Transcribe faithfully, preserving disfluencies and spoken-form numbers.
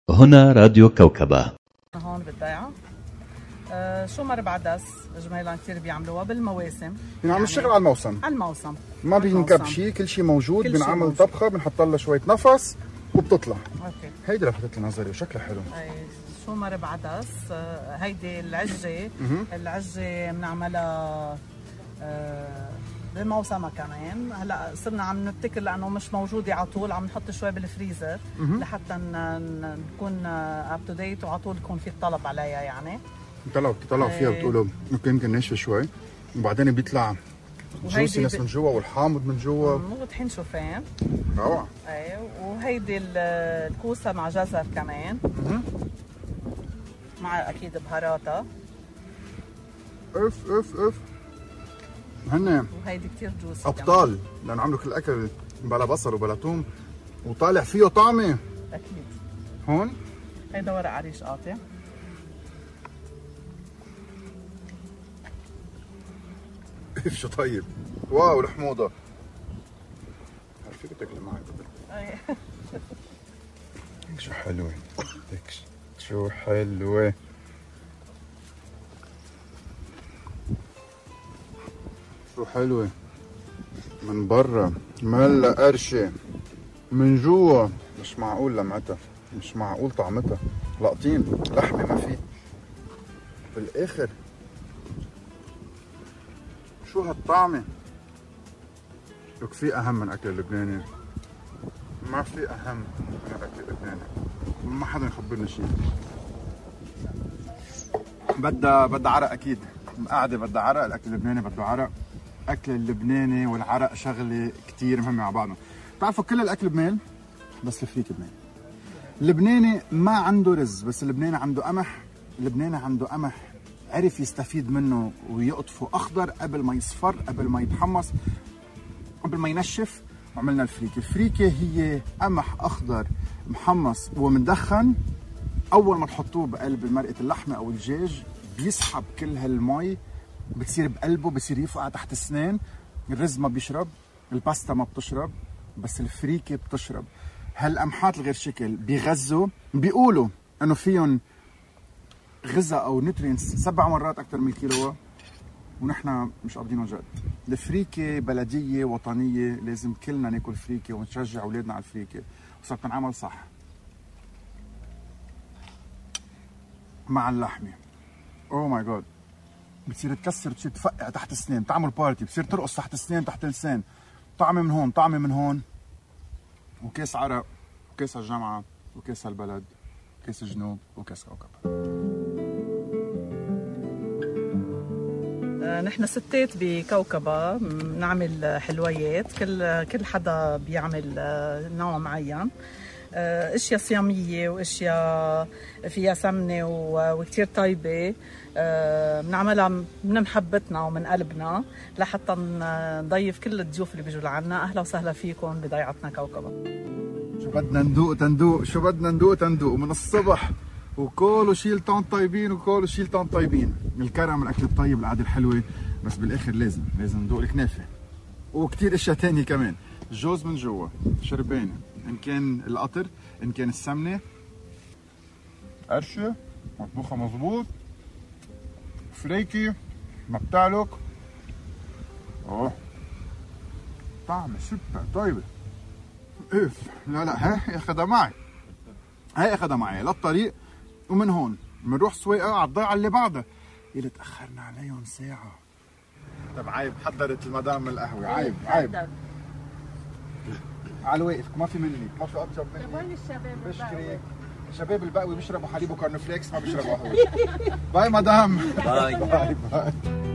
هنا راديو كوكبة. هون بالضيعة. آه شو مربع دس جميلان كثير بيعملوها بالمواسم، يعني عم نشتغل على الموسم، على الموسم ما بينكب شيء، كل شيء موجود، بنعمل طبخه بنحط لها شويه نفس وبتطلع. اوكي هيدي لفتت لي نظري وشكلها حلو. اي شو مربع دس. آه هيدي العجه، العجه بنعملها آه بالموسمة كمان. هلا صرنا عم نبتكر لانه مش موجوده على طول، عم نحط شوي بالفريزر لحتى نكون اب تو ديت وعلى طول يكون في طلب عليها. يعني بتطلعوا بتطلعوا فيها بتقولوا يمكن يمكن ناشفه شوي وبعدين بيطلع جوسينس ب... من جوا والحامض من جوا وطحين شوفان روعه. ايه وهيدي الكوسه مع جزر كمان مع اكيد بهاراتها. اف اف اف هن وهيدي كثير جوسي ابطال لانه عملوا كل الاكل بلا بصل وبلا ثوم وطالع فيه طعمه اكيد. هون هيدا ورق عريش قاطع. شو طيب. واو الحموضه فيك تاكلي معي. ايه شو حلوه هيك شو حلوه. شو حلوه من برا ملا قرشه من جوا مش معقول لمعتها، مش معقول طعمتها. لاقطين لحمه ما في بالاخر. شو هالطعمه. لك في اهم من اكل اللبناني، ما في اهم من الاكل اللبناني، ما حدا يخبرني شيء. بدها بدها عرق اكيد، قاعده بدها عرق. الاكل اللبناني بده عرق. الاكل اللبناني والعرق شغله كثير مهمه مع بعضهم. بتعرفوا كل الاكل بميل بس الفريك بميل. اللبناني ما عنده رز بس اللبناني عنده قمح. اللبناني عنده قمح عرف يستفيد منه ويقطفه اخضر قبل ما يصفر، قبل ما يتحمص، قبل ما ينشف. وعملنا الفريكه. الفريكه هي قمح اخضر محمص ومدخن. اول ما تحطوه بقلب مرقه اللحمه او الدجاج بيسحب كل هالمي، بتصير بقلبه، بصير يفقع تحت السنان. الرز ما بيشرب، الباستا ما بتشرب، بس الفريكه بتشرب. هالقمحات الغير شكل بيغذوا، بيقولوا انه فيهم غذاء او نوترينتس سبع مرات اكثر من الكيلو، ونحن مش قابضينه جد. الفريكه بلديه وطنيه، لازم كلنا ناكل فريكه ونشجع اولادنا على الفريكه، وصار تنعمل صح مع اللحمه. اوه ماي جاد، بتصير تكسر، بتصير تفقع تحت السنين، بتعمل بارتي، بتصير ترقص تحت السنين، تحت اللسان. طعمه من هون، طعمه من هون، وكاس عرق، وكاس الجامعه، وكاس البلد، كاس الجنوب، وكاس كوكب. نحن ستات بكوكبة بنعمل حلويات. كل كل حدا بيعمل نوع معين، اشياء صياميه واشياء فيها سمنه وكثير طيبه. بنعملها من محبتنا ومن قلبنا لحتى نضيف كل الضيوف اللي بيجوا لعنا. اهلا وسهلا فيكم بضيعتنا كوكبة. شو بدنا ندوق تندوق، شو بدنا ندوق تندوق من الصبح. وكل شيلتون طيبين وكل شيلتون طيبين. الكرم الاكل الطيب القعده الحلوه، بس بالاخر لازم لازم ندوق الكنافه وكثير اشياء ثانيه كمان. الجوز من جوا شربانه، ان كان القطر ان كان السمنه، قرشه مطبوخه مظبوط، فريكي ما بتعلق. اوه طعمه سوبر طيبه. اف لا لا هي اخذها معي، هي اخذها معي للطريق. ومن هون بنروح سويقه على الضيعه اللي بعدها. اللي تاخرنا عليهم ساعه. طب عيب، حضرت المدام القهوه. عيب عيب على الواقف، ما في مني، ما في اطيب مني. وين الشباب بشكرك. الشباب البقوي بيشربوا حليب وكورن فليكس، ما بيشربوا قهوه. باي مدام. باي باي باي.